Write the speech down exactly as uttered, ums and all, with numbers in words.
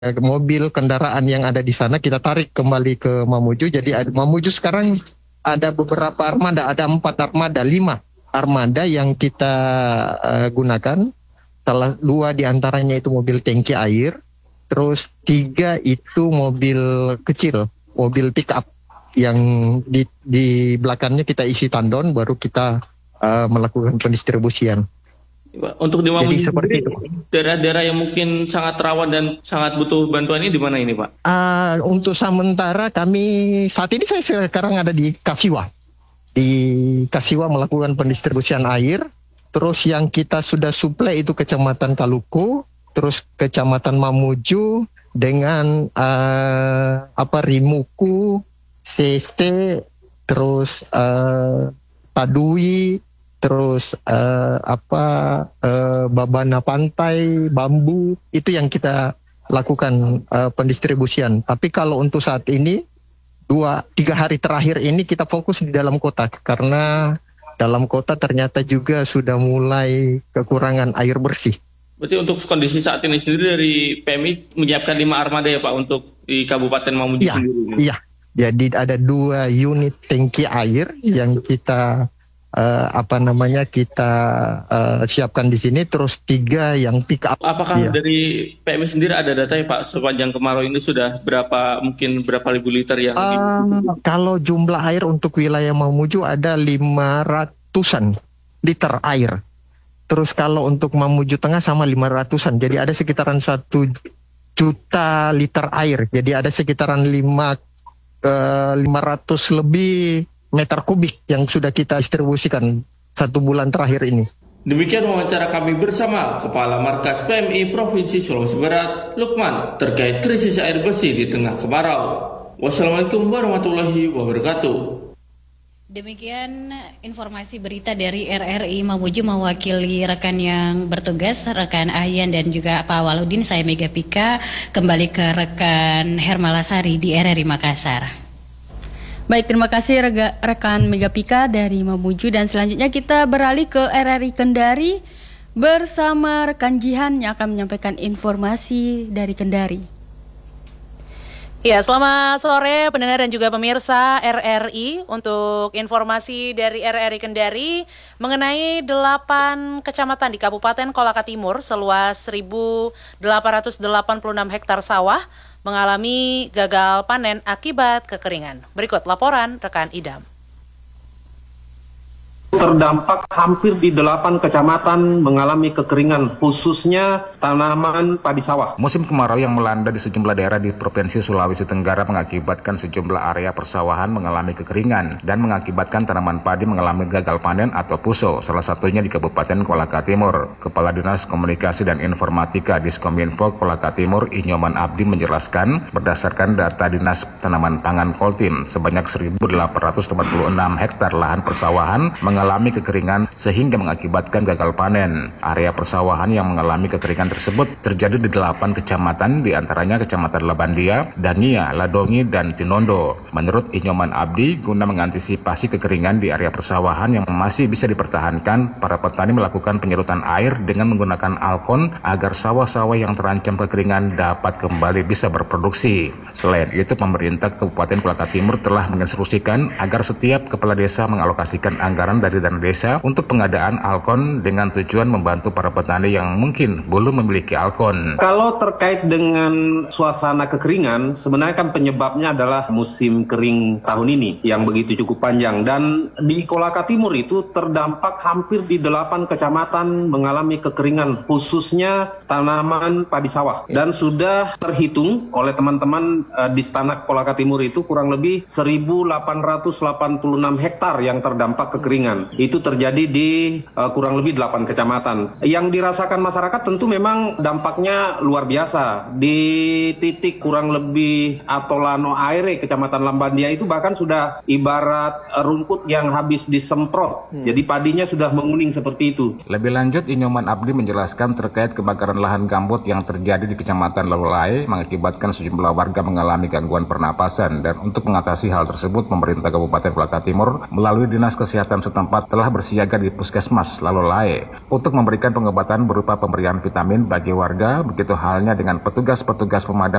mobil kendaraan yang ada di sana kita tarik kembali ke Mamuju. Jadi ada, Mamuju sekarang ada beberapa armada, ada empat armada, lima armada yang kita uh, gunakan. Salah dua diantaranya itu mobil tangki air, terus tiga itu mobil kecil, mobil pick up yang di, di belakangnya kita isi tandon, baru kita uh, melakukan pendistribusian. Untuk di Mamuju seperti itu. Daerah-daerah yang mungkin sangat rawan dan sangat butuh bantuan ini di mana ini, Pak? Uh, untuk sementara kami saat ini saya sekarang ada di Kasiwa. Di Kasiwa melakukan pendistribusian air. Terus yang kita sudah suplai itu Kecamatan Kaluku, terus Kecamatan Mamuju dengan uh, apa Rimuku, C C, terus uh, Padui. Terus uh, apa uh, Babana Pantai, Bambu, itu yang kita lakukan uh, pendistribusian. Tapi kalau untuk saat ini dua tiga hari terakhir ini kita fokus di dalam kota karena dalam kota ternyata juga sudah mulai kekurangan air bersih. Berarti untuk kondisi saat ini sendiri dari P M I menyiapkan lima armada ya Pak untuk di Kabupaten Mamuju ya, sendiri? Iya, jadi ada dua unit tangki air yang kita Uh, apa namanya kita uh, siapkan di sini, terus tiga yang pick up. Apakah ya. Dari P M I sendiri ada data ya Pak sepanjang kemarau ini sudah berapa mungkin berapa ribu liter yang? Uh, kalau jumlah air untuk wilayah Mamuju ada lima ratusan liter air. Terus kalau untuk Mamuju Tengah sama lima ratusan. Jadi ada sekitaran satu juta liter air. Jadi ada sekitaran lima uh, lima ratus lebih meter kubik yang sudah kita distribusikan satu bulan terakhir ini. Demikian wawancara kami bersama Kepala Markas P M I Provinsi Sulawesi Barat, Lukman, terkait krisis air bersih di tengah kemarau. Wassalamualaikum warahmatullahi wabarakatuh. Demikian informasi berita dari R R I Mamuju mewakili rekan yang bertugas, rekan Ayan dan juga Pak Waludin. Saya Mega Pika, kembali ke rekan Hermalasari di R R I Makassar. Baik, terima kasih rega, rekan Megapika dari Mamuju, dan selanjutnya kita beralih ke R R I Kendari bersama rekan Jihan yang akan menyampaikan informasi dari Kendari. Ya, selamat sore pendengar dan juga pemirsa R R I. Untuk informasi dari R R I Kendari mengenai delapan kecamatan di Kabupaten Kolaka Timur seluas seribu delapan ratus delapan puluh enam hektar sawah mengalami gagal panen akibat kekeringan. Berikut laporan rekan Idam. Terdampak hampir di delapan kecamatan mengalami kekeringan, khususnya tanaman padi sawah. Musim kemarau yang melanda di sejumlah daerah di Provinsi Sulawesi Tenggara mengakibatkan sejumlah area persawahan mengalami kekeringan dan mengakibatkan tanaman padi mengalami gagal panen atau puso, salah satunya di Kabupaten Kolaka Timur. Kepala Dinas Komunikasi dan Informatika Diskominfo Kolaka Timur, Inyoman Abdi menjelaskan, berdasarkan data Dinas Tanaman Pangan Koltim, sebanyak seribu delapan ratus empat puluh enam hektar lahan persawahan mengalami mengalami kekeringan sehingga mengakibatkan gagal panen. Area persawahan yang mengalami kekeringan tersebut terjadi di delapan kecamatan, diantaranya Kecamatan Labandia, Dania, Ladongi, dan Tinondo. Menurut Inyoman Abdi, guna mengantisipasi kekeringan di area persawahan yang masih bisa dipertahankan, para petani melakukan penyerutan air dengan menggunakan alkon agar sawah-sawah yang terancam kekeringan dapat kembali bisa berproduksi. Selain itu, pemerintah Kabupaten Kolaka Timur telah menginstruksikan agar setiap kepala desa mengalokasikan anggaran dari dana desa untuk pengadaan alkon dengan tujuan membantu para petani yang mungkin belum memiliki alkon. Kalau terkait dengan suasana kekeringan, sebenarnya kan penyebabnya adalah musim kering tahun ini yang begitu cukup panjang, dan di Kolaka Timur itu terdampak hampir di delapan kecamatan mengalami kekeringan, khususnya tanaman padi sawah, dan sudah terhitung oleh teman-teman uh, di Stanak Kolaka Timur itu kurang lebih seribu delapan ratus delapan puluh enam hektar yang terdampak kekeringan. Itu terjadi di uh, kurang lebih delapan kecamatan. Yang dirasakan masyarakat tentu memang dampaknya luar biasa. Di titik kurang lebih Atolano Aire, Kecamatan Lambandia itu bahkan sudah ibarat rumput yang habis disemprot. Hmm. Jadi padinya sudah menguning seperti itu. Lebih lanjut, Inyoman Abdi menjelaskan terkait kebakaran lahan gambut yang terjadi di Kecamatan Lawalai mengakibatkan sejumlah warga mengalami gangguan pernapasan. Dan untuk mengatasi hal tersebut, pemerintah Kabupaten Kolaka Timur melalui Dinas Kesehatan setempat telah bersiaga di Puskesmas Lalolae untuk memberikan pengobatan berupa pemberian vitamin bagi warga, begitu halnya dengan petugas-petugas pemadam